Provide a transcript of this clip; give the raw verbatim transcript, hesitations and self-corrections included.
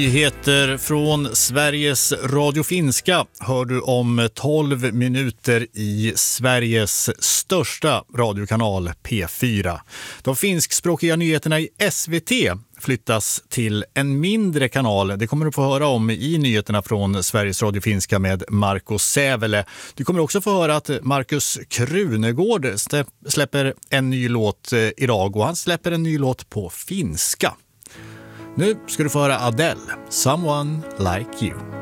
Nyheter från Sveriges Radio Finska hör du om tolv minuter i Sveriges största radiokanal P fyra. De finskspråkiga nyheterna i S V T flyttas till en mindre kanal. Det kommer du få höra om i nyheterna från Sveriges Radio Finska med Marco Sävele. Du kommer också få höra att Markus Krunegård släpper en ny låt idag och han släpper en ny låt på finska. Nu ska du få höra Adele, Someone Like You.